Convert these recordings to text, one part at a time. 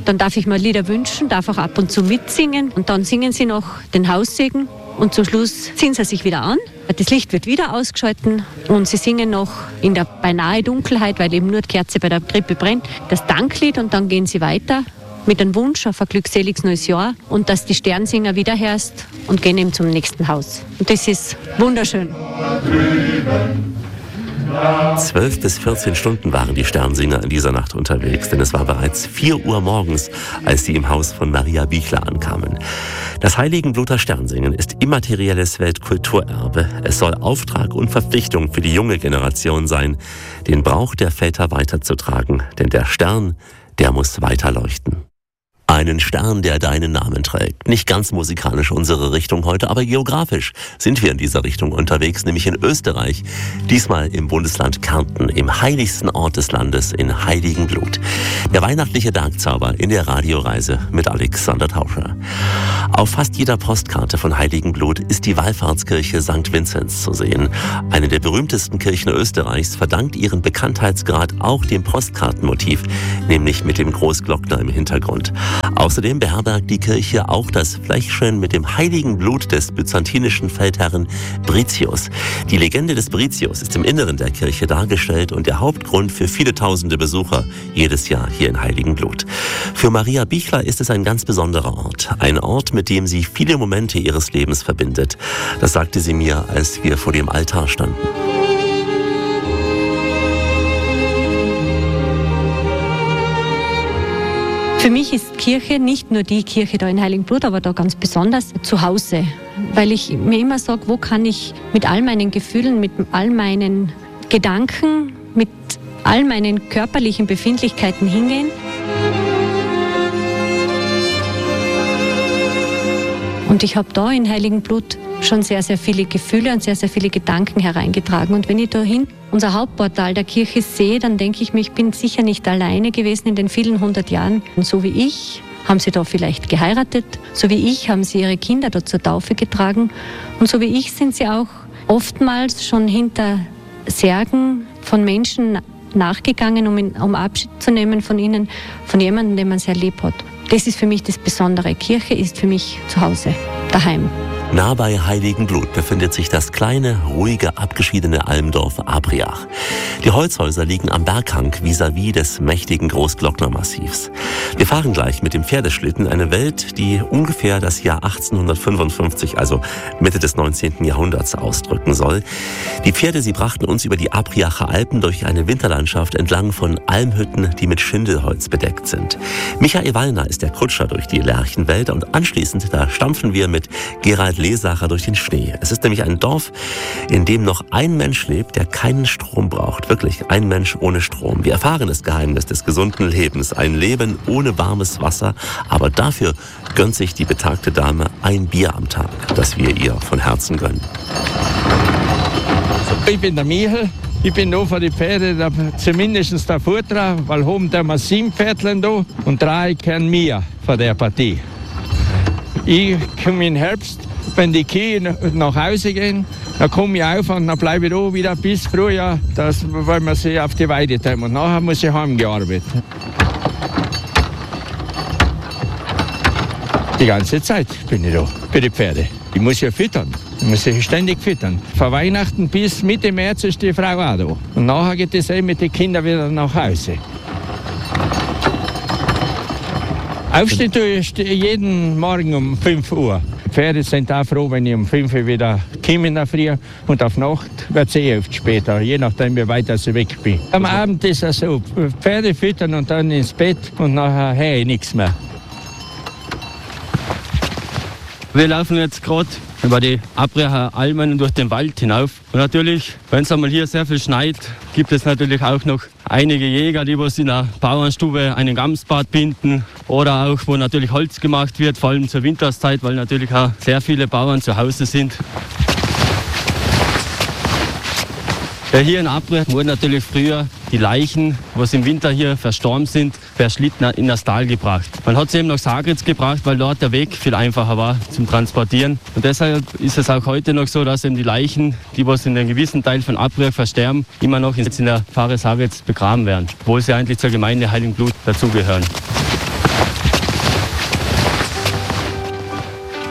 Dann darf ich mir Lieder wünschen, darf auch ab und zu mitsingen und dann singen sie noch den Haussegen und zum Schluss ziehen sie sich wieder an. Das Licht wird wieder ausgeschalten und sie singen noch in der beinahe Dunkelheit, weil eben nur die Kerze bei der Krippe brennt, das Danklied und dann gehen sie weiter mit einem Wunsch auf ein glückseliges neues Jahr und dass die Sternsinger wieder hörst und gehen eben zum nächsten Haus. Und das ist wunderschön. 12 bis 14 Stunden waren die Sternsinger in dieser Nacht unterwegs, denn es war bereits 4 Uhr morgens, als sie im Haus von Maria Bichler ankamen. Das Heiligenbluter Sternsingen ist immaterielles Weltkulturerbe. Es soll Auftrag und Verpflichtung für die junge Generation sein, den Brauch der Väter weiterzutragen, denn der Stern, der muss weiter leuchten. Einen Stern, der deinen Namen trägt. Nicht ganz musikalisch unsere Richtung heute, aber geografisch sind wir in dieser Richtung unterwegs, nämlich in Österreich. Diesmal im Bundesland Kärnten, im heiligsten Ort des Landes, in Heiligenblut. Der weihnachtliche Bergzauber in der Radioreise mit Alexander Tauscher. Auf fast jeder Postkarte von Heiligenblut ist die Wallfahrtskirche St. Vinzenz zu sehen. Eine der berühmtesten Kirchen Österreichs verdankt ihren Bekanntheitsgrad auch dem Postkartenmotiv, nämlich mit dem Großglockner im Hintergrund. Außerdem beherbergt die Kirche auch das Fläschchen mit dem heiligen Blut des byzantinischen Feldherren Britius. Die Legende des Britius ist im Inneren der Kirche dargestellt und der Hauptgrund für viele tausende Besucher jedes Jahr hier in Heiligenblut. Für Maria Bichler ist es ein ganz besonderer Ort. Ein Ort, mit dem sie viele Momente ihres Lebens verbindet. Das sagte sie mir, als wir vor dem Altar standen. Für mich ist Kirche nicht nur die Kirche da in Heiligenblut, aber da ganz besonders zu Hause. Weil ich mir immer sage, wo kann ich mit all meinen Gefühlen, mit all meinen Gedanken, mit all meinen körperlichen Befindlichkeiten hingehen. Und ich habe da in Heiligenblut schon sehr, sehr viele Gefühle und sehr, sehr viele Gedanken hereingetragen. Und wenn ich da hinten unser Hauptportal der Kirche sehe, dann denke ich mir, ich bin sicher nicht alleine gewesen in den vielen 100 Jahren. Und so wie ich haben sie da vielleicht geheiratet, so wie ich haben sie ihre Kinder da zur Taufe getragen. Und so wie ich sind sie auch oftmals schon hinter Särgen von Menschen nachgegangen, um Abschied zu nehmen von ihnen, von jemandem, den man sehr lieb hat. Das ist für mich das Besondere. Kirche ist für mich zu Hause, daheim. Nah bei Heiligenblut befindet sich das kleine, ruhige, abgeschiedene Almdorf Abriach. Die Holzhäuser liegen am Berghang vis-à-vis des mächtigen Großglocknermassivs. Wir fahren gleich mit dem Pferdeschlitten eine Welt, die ungefähr das Jahr 1855, also Mitte des 19. Jahrhunderts, ausdrücken soll. Die Pferde, sie brachten uns über die Abriacher Alpen durch eine Winterlandschaft entlang von Almhütten, die mit Schindelholz bedeckt sind. Michael Wallner ist der Kutscher durch die Lerchenwelt und anschließend, da stampfen wir mit Gerald Lesacher durch den Schnee. Es ist nämlich ein Dorf, in dem noch ein Mensch lebt, der keinen Strom braucht. Wirklich, ein Mensch ohne Strom. Wir erfahren das Geheimnis des gesunden Lebens. Ein Leben ohne warmes Wasser. Aber dafür gönnt sich die betagte Dame ein Bier am Tag, das wir ihr von Herzen gönnen. Ich bin der Michel. Ich bin da für die Pferde zumindest der Vortrag, weil oben haben wir 7 Pferdchen da und 3 kennen mir von der Partie. Ich komme im Herbst, wenn die Kühe nach Hause gehen, dann komme ich auf und dann bleibe ich da wieder bis Frühjahr, weil wir sie auf die Weide tun. Und nachher muss ich heimgearbeitet. Die ganze Zeit bin ich da für die Pferde. Ich muss ja füttern. Ich muss sie ständig füttern. Von Weihnachten bis Mitte März ist die Frau auch da. Und nachher geht es mit den Kindern wieder nach Hause. Aufstehen tue ich jeden Morgen um 5 Uhr. Die Pferde sind auch froh, wenn ich um 5 Uhr wieder komme in der Früh. Und auf Nacht wird es oft später, je nachdem, wie weit ich weg bin. Am Abend ist es so, Pferde füttern und dann ins Bett und nachher höre ich nichts mehr. Wir laufen jetzt gerade über die Abriacher Almen durch den Wald hinauf. Und natürlich, wenn es einmal hier sehr viel schneit, gibt es natürlich auch noch einige Jäger, die was in der Bauernstube einen Gamsbart binden oder auch, wo natürlich Holz gemacht wird, vor allem zur Winterszeit, weil natürlich auch sehr viele Bauern zu Hause sind. Ja, hier in Abriach wurden natürlich früher die Leichen, was im Winter hier verstorben sind, per Schlitten in das Tal gebracht. Man hat sie eben nach Sagritz gebracht, weil dort der Weg viel einfacher war zum Transportieren. Und deshalb ist es auch heute noch so, dass eben die Leichen, die was in einem gewissen Teil von Abriach versterben, immer noch in der Pfarre Sagritz begraben werden, obwohl sie eigentlich zur Gemeinde Heiligenblut dazugehören.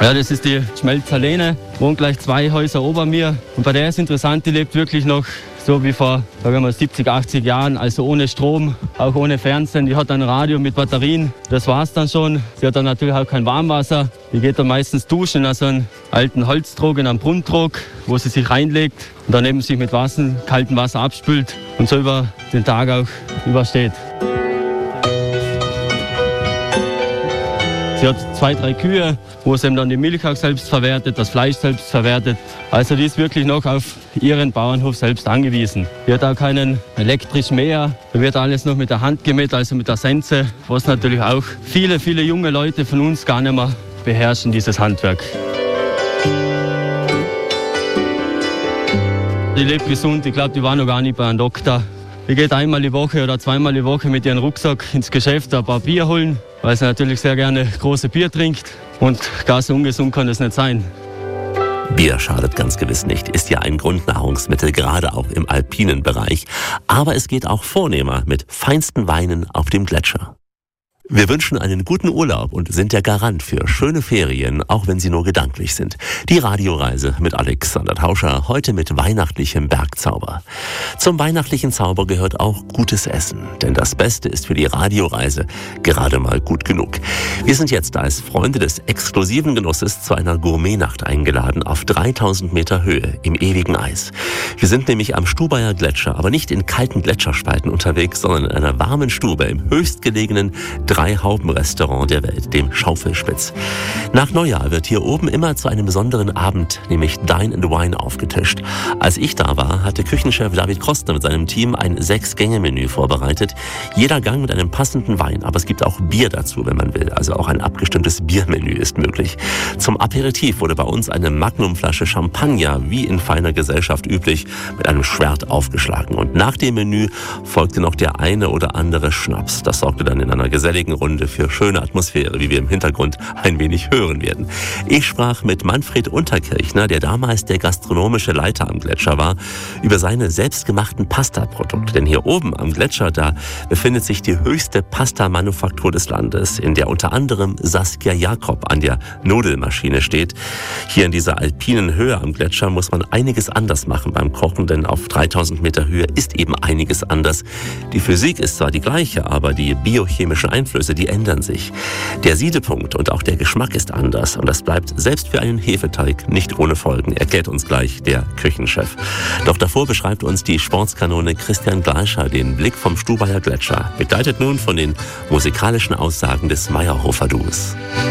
Ja, das ist die Schmelzerlene, wohnt gleich 2 Häuser ober mir. Und bei der ist interessant, die lebt wirklich noch so wie vor, sagen wir mal, 70, 80 Jahren, also ohne Strom, auch ohne Fernsehen. Die hat ein Radio mit Batterien, das war's dann schon. Sie hat dann natürlich auch kein Warmwasser. Die geht dann meistens duschen in so einen alten Holztrog, in einem Brunnentrog, wo sie sich reinlegt und dann eben sich mit kaltem Wasser abspült und so über den Tag auch übersteht. Sie hat 2, 3 Kühe, wo sie eben dann die Milch auch selbst verwertet, das Fleisch selbst verwertet. Also die ist wirklich noch auf ihren Bauernhof selbst angewiesen. Die hat auch keinen elektrischen Mäher. Da wird alles noch mit der Hand gemäht, also mit der Sense, was natürlich auch viele, viele junge Leute von uns gar nicht mehr beherrschen, dieses Handwerk. Die lebt gesund, ich glaube, die war noch gar nicht bei einem Doktor. Die geht einmal die Woche oder zweimal die Woche mit ihrem Rucksack ins Geschäft ein paar Bier holen, weil sie natürlich sehr gerne große Bier trinkt. Und gar so ungesund kann das nicht sein. Bier schadet ganz gewiss nicht, ist ja ein Grundnahrungsmittel, gerade auch im alpinen Bereich. Aber es geht auch vornehmer mit feinsten Weinen auf dem Gletscher. Wir wünschen einen guten Urlaub und sind der Garant für schöne Ferien, auch wenn sie nur gedanklich sind. Die Radioreise mit Alexander Tauscher, heute mit weihnachtlichem Bergzauber. Zum weihnachtlichen Zauber gehört auch gutes Essen, denn das Beste ist für die Radioreise gerade mal gut genug. Wir sind jetzt als Freunde des exklusiven Genusses zu einer Gourmetnacht eingeladen auf 3000 Meter Höhe im ewigen Eis. Wir sind nämlich am Stubaier Gletscher, aber nicht in kalten Gletscherspalten unterwegs, sondern in einer warmen Stube im höchstgelegenen 3-Hauben-Restaurant der Welt, dem Schaufelspitz. Nach Neujahr wird hier oben immer zu einem besonderen Abend, nämlich Dine and Wine, aufgetischt. Als ich da war, hatte Küchenchef David Krostner mit seinem Team ein 6-Gänge-Menü vorbereitet. Jeder Gang mit einem passenden Wein, aber es gibt auch Bier dazu, wenn man will. Also auch ein abgestimmtes Biermenü ist möglich. Zum Aperitif wurde bei uns eine Magnumflasche Champagner, wie in feiner Gesellschaft üblich, mit einem Schwert aufgeschlagen. Und nach dem Menü folgte noch der eine oder andere Schnaps. Das sorgte dann in einer geselligen Runde für schöne Atmosphäre, wie wir im Hintergrund ein wenig hören werden. Ich sprach mit Manfred Unterkirchner, der damals der gastronomische Leiter am Gletscher war, über seine selbstgemachten Pasta-Produkte. Denn hier oben am Gletscher, da befindet sich die höchste Pasta-Manufaktur des Landes, in der unter anderem Saskia Jakob an der Nudelmaschine steht. Hier in dieser alpinen Höhe am Gletscher muss man einiges anders machen beim Kochen, denn auf 3000 Meter Höhe ist eben einiges anders. Die Physik ist zwar die gleiche, aber die biochemischen Einflüsse, die ändern sich. Der Siedepunkt und auch der Geschmack ist anders und das bleibt selbst für einen Hefeteig nicht ohne Folgen, erklärt uns gleich der Küchenchef. Doch davor beschreibt uns die Sportskanone Christian Gleischer den Blick vom Stubaier Gletscher, begleitet nun von den musikalischen Aussagen des Meyerhofer Duos.